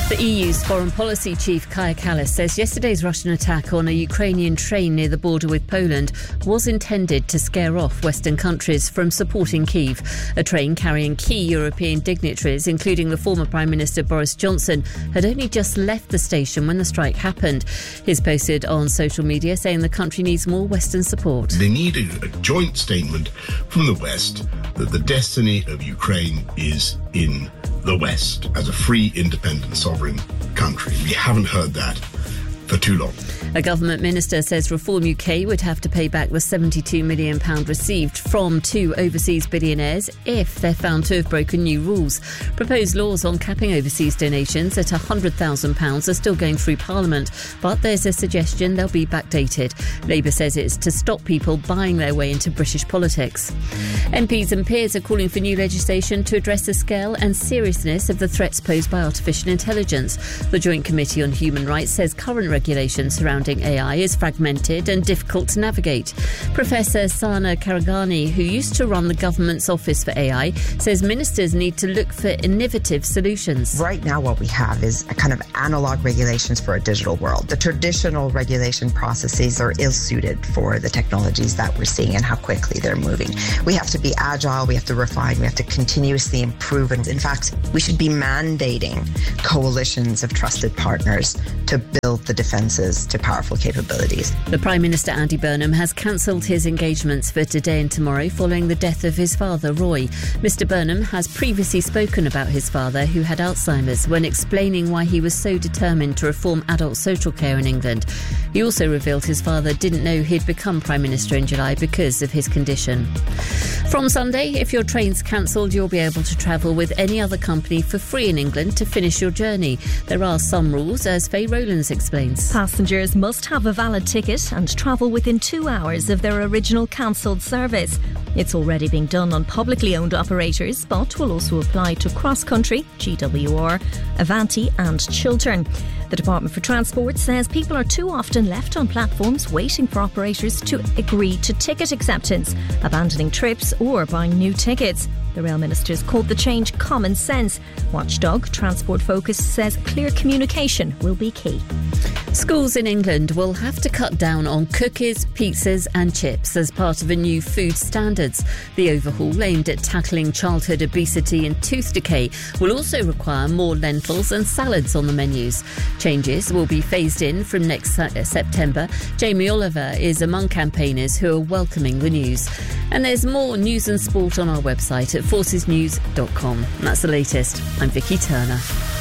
The EU's foreign policy chief Kaja Kallas says yesterday's Russian attack on a Ukrainian train near the border with Poland was intended to scare off Western countries from supporting Kyiv. A train carrying key European dignitaries, including the former Prime Minister Boris Johnson, had only just left the station when the strike happened. He's posted on social media saying the country needs more Western support. They need a joint statement from the West that the destiny of Ukraine is in the West as a free, independent, sovereign country. We haven't heard that for too long. A government minister says Reform UK would have to pay back the £72 million received from two overseas billionaires if they're found to have broken new rules. Proposed laws on capping overseas donations at £100,000 are still going through Parliament, but there's a suggestion they'll be backdated. Labour says it's to stop people buying their way into British politics. MPs and peers are calling for new legislation to address the scale and seriousness of the threats posed by artificial intelligence. The Joint Committee on Human Rights says current regulations surrounding AI is fragmented and difficult to navigate. Professor Sana Karagani, who used to run the government's Office for AI, says ministers need to look for innovative solutions. Right now what we have is a kind of analog regulations for a digital world. The traditional regulation processes are ill-suited for the technologies that we're seeing and how quickly they're moving. We have to be agile, we have to refine, we have to continuously improve. And in fact, we should be mandating coalitions of trusted partners to build the defences to powerful capabilities. The Prime Minister Andy Burnham has cancelled his engagements for today and tomorrow following the death of his father, Roy. Mr Burnham has previously spoken about his father, who had Alzheimer's, when explaining why he was so determined to reform adult social care in England. He also revealed his father didn't know he'd become Prime Minister in July because of his condition. From Sunday, if your train's cancelled, you'll be able to travel with any other company for free in England to finish your journey. There are some rules, as Faye Rowlands explains. Passengers must have a valid ticket and travel within 2 hours of their original cancelled service. It's already being done on publicly owned operators, but will also apply to Cross Country, GWR, Avanti and Chiltern. The Department for Transport says people are too often left on platforms waiting for operators to agree to ticket acceptance, abandoning trips or buying new tickets. The Rail Ministers called the change common sense. Watchdog Transport Focus says clear communication will be key. Schools in England will have to cut down on cookies, pizzas and chips as part of a new food standards. The overhaul, aimed at tackling childhood obesity and tooth decay, will also require more lentils and salads on the menus. Changes will be phased in from next September. Jamie Oliver is among campaigners who are welcoming the news. And there's more news and sport on our website at forcesnews.com. That's the latest. I'm Vicky Turner.